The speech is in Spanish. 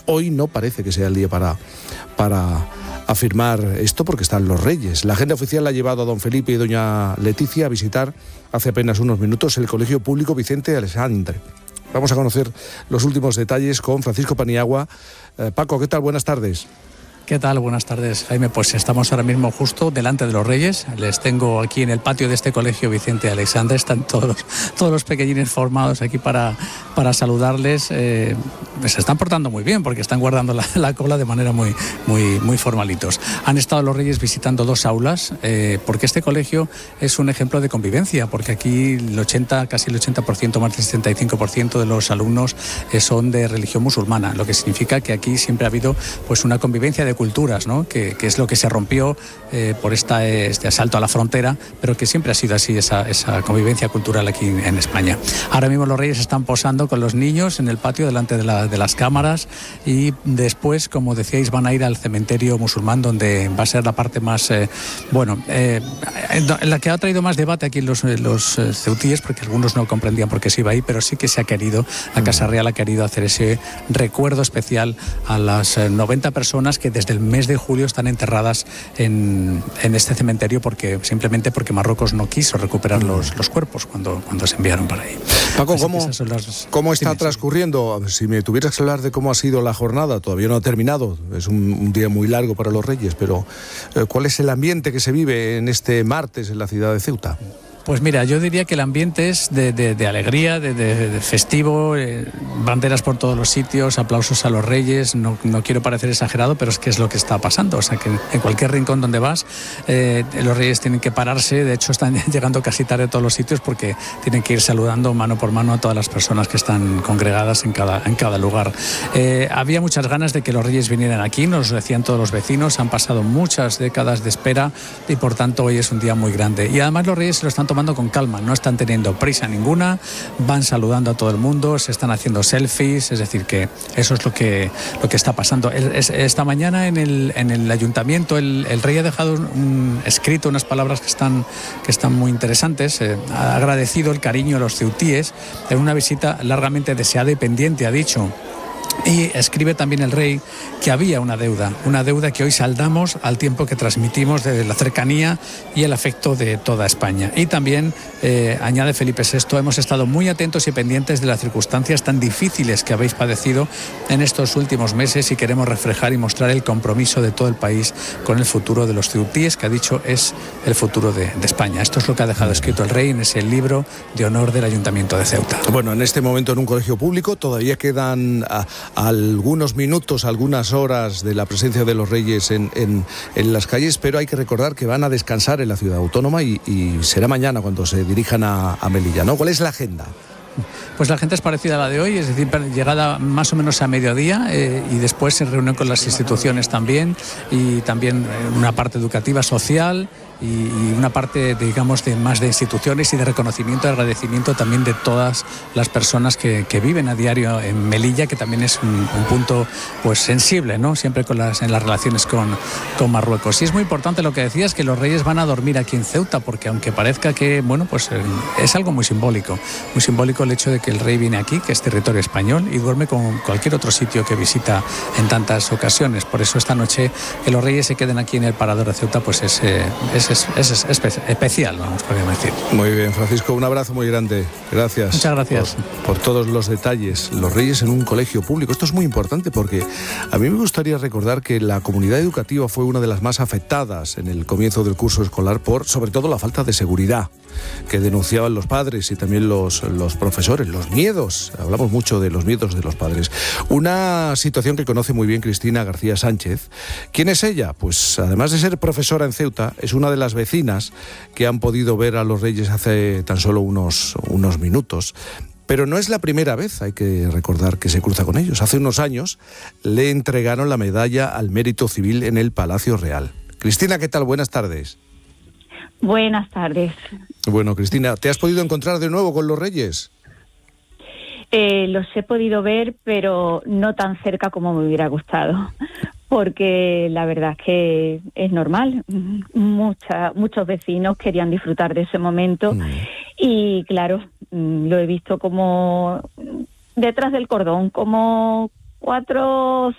Hoy no parece que sea el día para afirmar esto, porque están los Reyes. La agenda oficial ha llevado a don Felipe y doña Leticia a visitar hace apenas unos minutos el Colegio Público Vicente Aleixandre. Vamos a conocer los últimos detalles con Francisco Paniagua. Paco, ¿qué tal? Buenas tardes. ¿Qué tal? Buenas tardes, Jaime. Pues estamos ahora mismo justo delante de los Reyes. Les tengo aquí en el patio de este colegio Vicente Aleixandre. Están todos los pequeñines formados aquí para saludarles. Se están portando muy bien porque están guardando la cola de manera muy formalitos. Han estado los Reyes visitando 2 aulas porque este colegio es un ejemplo de convivencia, porque aquí casi el 80%, más del 75% de los alumnos son de religión musulmana, lo que significa que aquí siempre ha habido pues una convivencia de culturas, ¿no? Que es lo que se rompió por este asalto a la frontera, pero que siempre ha sido así esa convivencia cultural aquí en España. Ahora mismo los Reyes están posando con los niños en el patio delante de las cámaras, y después, como decíais, van a ir al cementerio musulmán, donde va a ser la parte más la que ha traído más debate aquí los ceutíes, porque algunos no comprendían por qué se iba ahí, pero sí que se ha querido, la Casa Real ha querido hacer ese recuerdo especial a las 90 personas que desde el mes de julio están enterradas en este cementerio, simplemente porque Marruecos no quiso recuperar los cuerpos cuando se enviaron para ahí. Paco, ¿cómo está transcurriendo? Si me tuvieras que hablar de cómo ha sido la jornada, todavía no ha terminado, es un día muy largo para los Reyes, pero ¿cuál es el ambiente que se vive en este martes en la ciudad de Ceuta? Pues mira, yo diría que el ambiente es de alegría, de festivo, banderas por todos los sitios, aplausos a los Reyes. No quiero parecer exagerado, pero es que es lo que está pasando. O sea, que en cualquier rincón donde vas, los Reyes tienen que pararse. De hecho, están llegando casi tarde a todos los sitios porque tienen que ir saludando mano por mano a todas las personas que están congregadas en cada lugar. Había muchas ganas de que los Reyes vinieran aquí, nos lo decían todos los vecinos. Han pasado muchas décadas de espera y, por tanto, hoy es un día muy grande. Y además los Reyes se lo están tomando con calma, no están teniendo prisa ninguna, van saludando a todo el mundo, se están haciendo selfies, es decir, que eso es lo que está pasando. Esta mañana en el ayuntamiento el rey ha dejado escrito unas palabras que están muy interesantes. Ha agradecido el cariño a los ceutíes en una visita largamente deseada y pendiente, ha dicho. Y escribe también el rey que había una deuda que hoy saldamos al tiempo que transmitimos de la cercanía y el afecto de toda España. Y también, añade Felipe VI, hemos estado muy atentos y pendientes de las circunstancias tan difíciles que habéis padecido en estos últimos meses, y queremos reflejar y mostrar el compromiso de todo el país con el futuro de los ceutíes, que ha dicho es el futuro de España. Esto es lo que ha dejado escrito el rey en ese libro de honor del Ayuntamiento de Ceuta. Bueno, en este momento en un colegio público todavía quedan algunos minutos, algunas horas de la presencia de los Reyes en las calles, pero hay que recordar que van a descansar en la ciudad autónoma y será mañana cuando se dirijan a Melilla, ¿no? ¿Cuál es la agenda? Pues la agenda es parecida a la de hoy, es decir, llegada más o menos a mediodía, y después se reúnen con las instituciones también, y también una parte educativa, social, y una parte, digamos, más de instituciones y de reconocimiento y agradecimiento también de todas las personas que viven a diario en Melilla, que también es un punto pues sensible, ¿no? Siempre en las relaciones con Marruecos. Y es muy importante lo que decías, que los Reyes van a dormir aquí en Ceuta, porque aunque parezca que, pues es algo muy simbólico el hecho de que el rey viene aquí, que es territorio español, y duerme con cualquier otro sitio que visita en tantas ocasiones. Por eso esta noche que los Reyes se queden aquí en el Parador de Ceuta, pues es especial, podríamos decir. Muy bien, Francisco, un abrazo muy grande. Gracias. Muchas gracias. Por todos los detalles. Los Reyes en un colegio público. Esto es muy importante porque a mí me gustaría recordar que la comunidad educativa fue una de las más afectadas en el comienzo del curso escolar por, sobre todo, la falta de seguridad que denunciaban los padres y también los profesores, los miedos. Hablamos mucho de los miedos de los padres. Una situación que conoce muy bien Cristina García Sánchez. ¿Quién es ella? Pues además de ser profesora en Ceuta, es una de las vecinas que han podido ver a los Reyes hace tan solo unos minutos. Pero no es la primera vez, hay que recordar, que se cruza con ellos. Hace unos años le entregaron la medalla al mérito civil en el Palacio Real. Cristina, ¿qué tal? Buenas tardes. Buenas tardes. Bueno, Cristina, ¿te has podido encontrar de nuevo con los Reyes? Los he podido ver, pero no tan cerca como me hubiera gustado, porque la verdad es que es normal. Muchos vecinos querían disfrutar de ese momento y, claro, lo he visto como detrás del cordón, como 4 o